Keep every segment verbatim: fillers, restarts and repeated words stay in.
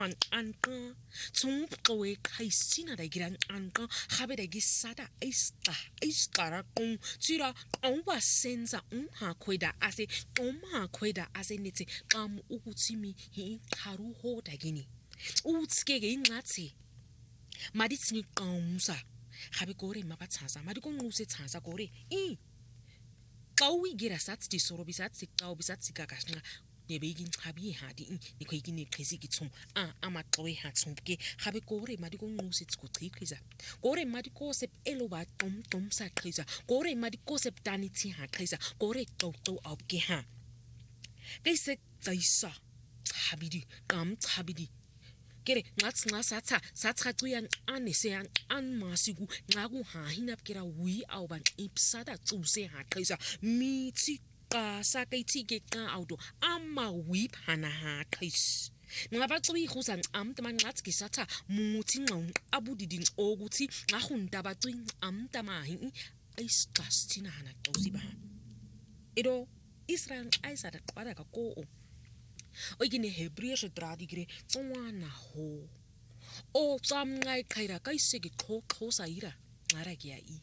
an anka tsung ploe kaisina da giran anka habe da gisada ista istara kong tsira onwa senza unha kweda ase oma kweda ase niti kam ukutsimi hi karu ho da gini utskege ingatsi maditsini qamsa habe gore mabatsaza madiko nguse tsaza gore i qawi gira sats di sorobisat sikqaw bisat sikakashna nebegi nchabi hadi nikhweki neqhisi kitsum a amaxwe hatsumke habe gore madiko nguse tsukuchiqiza gore madiko sep eloba qom qom saqiza gore madiko sep tanitsi haqhiza gore xoxo awke ha kayse qaysa habidi qam habidi kere ngats ngasatha sathacuya aneseyan anmasiku ngaku hahinapkera wi awban ipsada tsuse haqhiza mitsi qasa kayithike qa awdo ama wip hana haqhis ngabacuyi khusan amtama ngatski satha muthi ngqong abudidin ukuthi ngahunda bacuyi amtama hi isqastina hana qosiba edo Israel aisada qara ka ko oigine Hebreëse dradigre tswana ho o tsamngai khaira kaisege kho khosa ira ngara kia i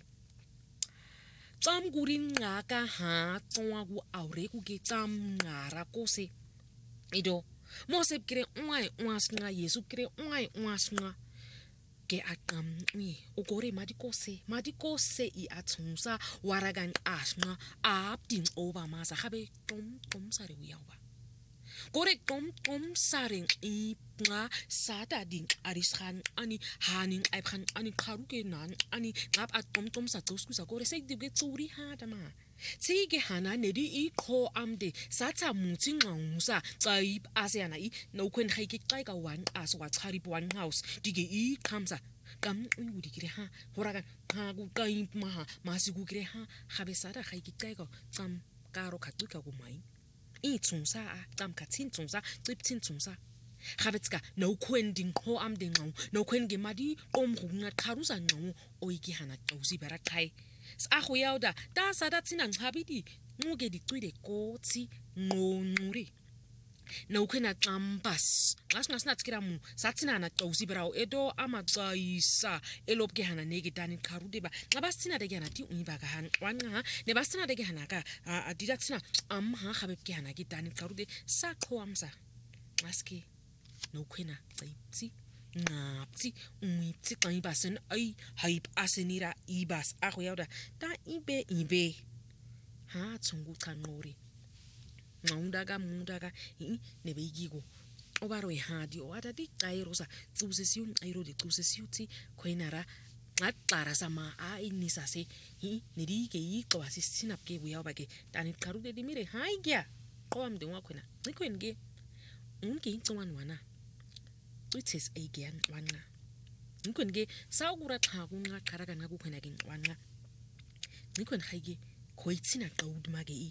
tsam gurin ngaka ha tswa gu aure ku ke tsam ngara kose ido mosep kire ngai nwasnga Yesu kire ngai nwasnga ke akam ni ogore madikose madikose I atsumsa waragan asnga abdin oba masa habe tom tom sare wiyawa gore tom tom sare I nga sada ding arishan ani haning aiphan ani kharuke nan ani ngap atom tom sa toskusa gore sek dige tsuri hada ma tsige hana nedi I kho amde satha muthi ngawusa tsaib asiana I no kwen khaike qaika wan aswa chari one house dige I khamsa kam uyudi kire ha horaga ha ku qaim ma masiku kire ha khabe sada khaike qaika tsam karo khatuka ku mai I tsungsa a tam katsin tsungsa tsiptsin tsungsa khabetska no kwending kho amde ngaw no kwenge madi omrunga kharusa ngaw oiki hana tawsi bara khai sa go yauda ta sada tsina nghabidi nguke dicwide kotsi nqonquri no kwena campus ngasina tsikira mu satsina na tawsi bara edo amaxayisa elopke hana neke dani kharude ba ngabasina de yana ti uniba ka han wanga ne basina de hana ka adidatsina am ha khabepke hana ki dani kharude sa khoamsa maski no kwena tsaitsi ngapsi umitsi qaibasen ai haip asenira ibas ago yauda ta ibe ibe ha tsungu tsanori ngaundaga mundaga I nebeyigo obaro ihadi oada di qairosa tsuse siu qairo di tsuse siuti khoinara ngaqara sama a inisa se hi nidike yiqwasi sinapke buyawbake tani qarude dimire haigya qowamde ngakhona ngikhwenge unke intswan wana uthis again wana ngikhwenge sawukura cha kunqa qharaga ngakukhona ke nqwanqa ngikhwen haige khoitsina qawudmake I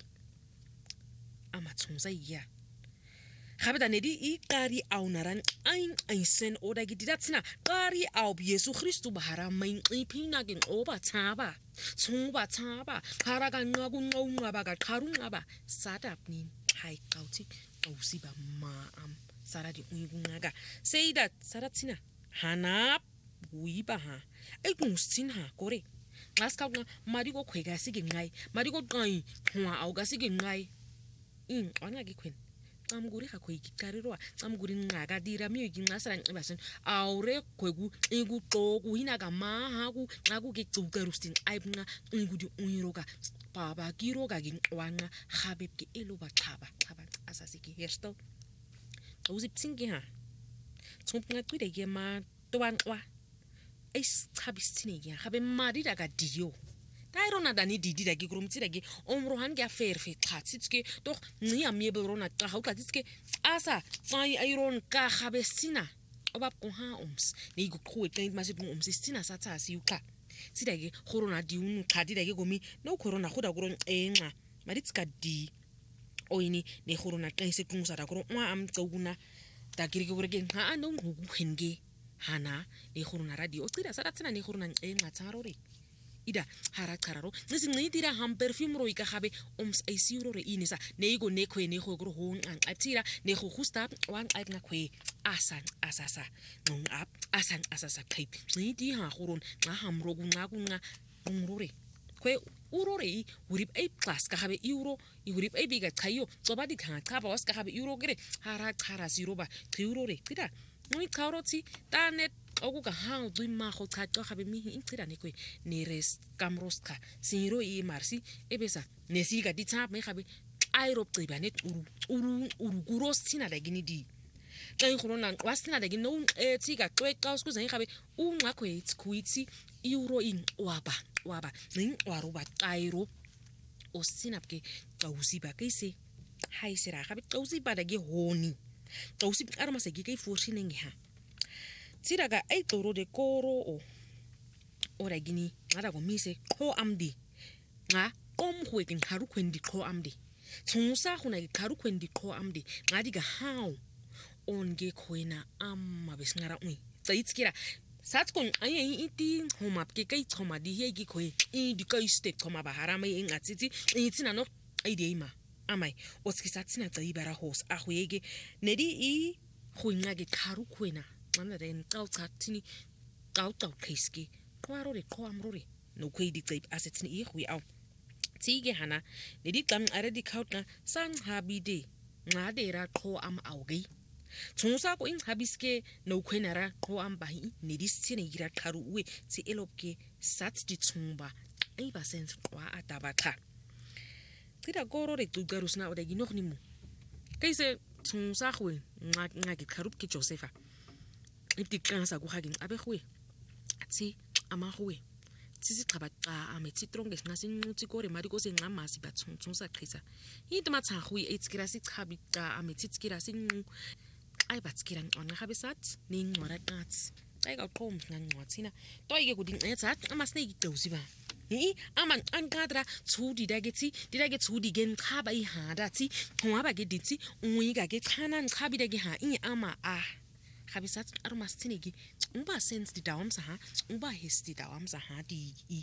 amatsumza ya habeda nedi I qari aunaran ain aisen oda gididatsina qari au Yesu Christu bahara main iphina ke ngoba thaba tsuba thaba kharaga nqaku nqonqa baka qharunqa sadapni hai qauthi awusiba ma am saradi uyungaga seida saratsina hanap uiba ha ekungsin ha kore ngaska mariko khwega sige ngai mariko qai hwa awga sige ngai in ona gikhwen amguri ga khwegi karirwa amguri ngaga dira miyo ginqasara nqibasen awre khwegu ikuxoku hinaga ma ha ku ngaku ke tsukarustin aibnga ngudi uyiroka baba kiroka ginqwana khabebke eloba khaba khaba asasike hersto uziptsingi ha tsumpnga twide ke ma tobanqwa es chabisine ya habe mari daga dio tairona dani didi dagi grumtsira ke omrohan ke aferfe khatsitske doch nia mebelrona ta hauka tske asa tsai iron ka khabesina obab ko ha ums ni go khwe teng masipung ums sina satha siuka tsidake khorona diunu khadi dake gomi no khorona khoda kuron enqa maritska di oini ne khorona qense kungsa da kuro mwa am tsoguna da girike kureke ha ando ngukhenge hana ne khorona radio tsira saratsina ne khorona enqa tsarore ida hara kararo ngisi ngidira ham perfume ro ikahabe oms aisiro re inisa neigo nekwe neko gro hon an atira neko gusta wan at na kwe asan asasa ngong up asan asasa kaip ngidi ha goron nga hamro kunga kunga ngurore kwe urore urip a plus ka habe euro urip a biga chayo soba di khanga chaba was ka habe euro gere hara khara zero ba urore kida ngoi khauroti tanet okuka hang du ma go chato habe mi intsira nekwe ne res kamroska siro i marsi ebesa nesika di tap me habe airo qiba net uru uru uru kuros sina da gini di xa ngirona wasina da gini no ethi ka xwexa usikuze ngihabe ungakho ethi kuithi euro in waba waba ngin waruba qairo osina ke xawusiba ke se haisera habe xawusiba da ke honi xawusiba arama se ke fortune ngiha tsiraga ai xoro de koro o ora gini ngada go mise qho amdi nga omhwe ke ngharu kwendi qho amdi tsusa khuna ke kharu kwendi qho amdi ngadi ga how onge khoina amma besngara ui tsaitskira satkon ayi iti homap ke kai tsoma di he gi khoi i di kai state khoma ba harama e ngatsitsi itsina no ideima amai otskisa tsina tsayibara hos a khuyege nedi i khuinga ke kharu khwena mana den tau tsatsini tau tau khiski kwaro re khwamrore no khwedi tsip asetsini i khwi au tsige hana nedi qam are di khautna sang habide ngadera qho am auge tsusa ko in habiske no khwenara qho am bahi nedi sine gira qaru uwe tsi elopke sats di tsumba ai ba sense kwa atabakha tira goro re tugarusna odagi nokhnimu kaise tsusa khwe ngaki kharup ke Josepha ipti kansa ku hagin abe khwe tsi ama khwe tsisi xaba xa ame tsitronge ngasi ncuti kore mari ko senqamasi batsuntsusa qhisa into matsa khwe etsikira si chabi xa ame tsitsikira sinqu ai batsikira ngqona habe sat ningqora qatsi xa ka qhom ngangqwathina toyike kudi nqetsa ama snake dawsi ba hi ama ankadra tsudi dagetsi dirage tsudi gen khaba I hada tsi ngwaba ke ditsi uika ke khana ngkhabi dage ha I ama a khabisat armastinegi uba sense di dawamsa ha uba histi dawamsa ha di I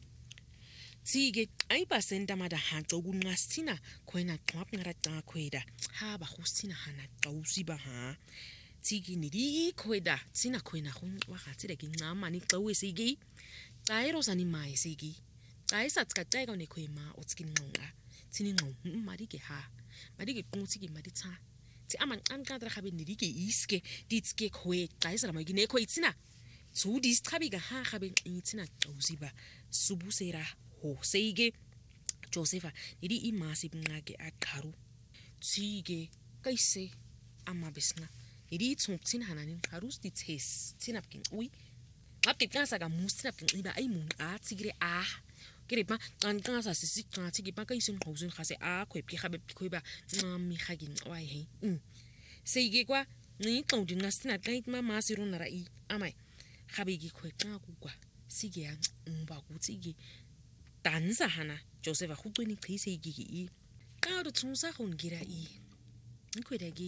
tsige ai pasenta mada ha xokunqasina khoina qwap ngara xa khweda ha ba khusina hana xawusi ba ha tsige ni di khweda tsina khoina khun wa gatsile ke nqamani xawese gi xairo sani mai segi xaisa tska xeka ne khoima otskin nqonga tsini nqo mari ke ha mari ke qutsi ke mari tsa tsi ama nqanqadra khabe ni di ke iske ditske khwe xaisa la magine kho itsina tsudi istrabi ga ha khabe itsina xawusi ba subusera ho seige Josepha nidi imasi bngake aqharu tsige kaise ama besna nidi tsumptsin hananin qarus di thes tsinapkin ui ngapke kasa ka mustina pngiba ai mun a tsigire a kerepa kanqasa sisi qatsi ke pa kaise ngozun khase a khwephi khabe khweba ngami khagin wai he seige kwa ngi qawdi ngasina tait ma masiruna ra I amai khabe gi khwe qa kukwa sige ya umba kutsige dansa hana Josepha khutweni qhise igigi I ka ro tsusa gongira I nkweda gi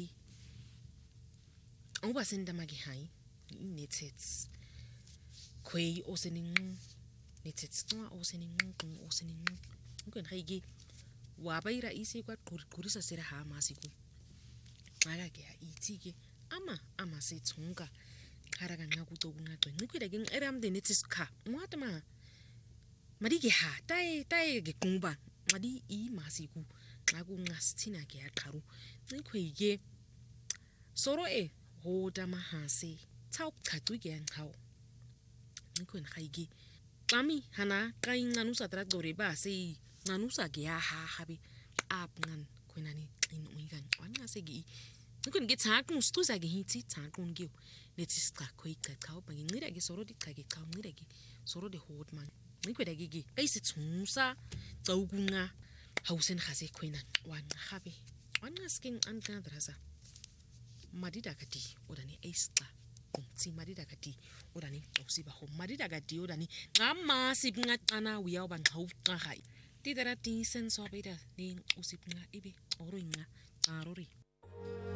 oba senda magi hai netsets khwei oseningu netsets twa oseningu qung oseningu nkwen haigi wa baira ise kwa qurisa sera ha masiku mara ke itsike ama ama setsunga kharaga nqakuto kunqaqwe nkweda gi eramde netsets kha mwatma mari ke ha tai tai ke kumba mari I masiku xa kunqasithina ke aqharu ngikhweye soro e hoda mahase tsau qhaqwi ke nqhaw ngikhwen khayiki xami hana qayinqanusa tra gore ba se nqanusa ke ya ha habe apngan khwenani qin uikan wanqasegi ngikhwen ke thaqu stuza ke hithi thaqu ngiyo nethi siqa khoyi qaqhaw bangincira ke soro di qhake qhaw ngire ke soro de hotman ngikweda gigi ayisithunsa xawukunqa hausen khase khwena wanqa khabe wanqa skin anqadrasa madida kati odani aisqa ngtsi madida kati odani xosiba ho madida kati odani ngama sibnqaqana uya ubanqawuqa hai tidara ti senso beda ni usibnqa ibe orinqa arori